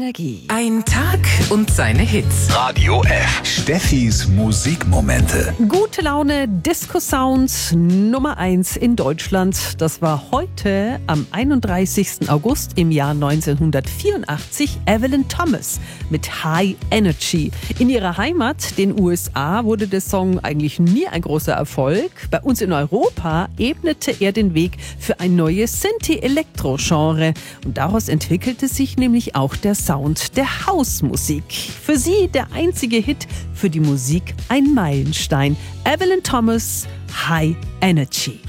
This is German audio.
Energie. Ein Tag und seine Hits. Radio F. Steffis Musikmomente. Gute Laune, Disco-Sounds Nummer 1 in Deutschland. Das war heute am 31. August im Jahr 1984 Evelyn Thomas mit High Energy. In ihrer Heimat, den USA, wurde der Song eigentlich nie ein großer Erfolg. Bei uns in Europa ebnete er den Weg für ein neues Synthie-Elektro-Genre. Und daraus entwickelte sich nämlich auch der Sound der Hausmusik. Für sie der einzige Hit, für die Musik ein Meilenstein. Evelyn Thomas, High Energy.